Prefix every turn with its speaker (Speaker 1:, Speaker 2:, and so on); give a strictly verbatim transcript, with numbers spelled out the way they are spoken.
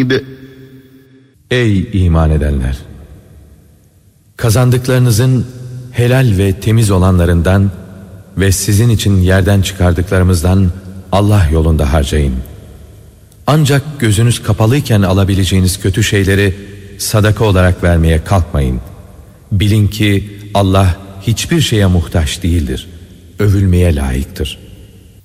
Speaker 1: Ey iman edenler! Kazandıklarınızın helal ve temiz olanlarından ve sizin için yerden çıkardıklarımızdan Allah yolunda harcayın. Ancak gözünüz kapalıyken alabileceğiniz kötü şeyleri sadaka olarak vermeye kalkmayın. Bilin ki Allah hiçbir şeye muhtaç değildir. Övülmeye layıktır.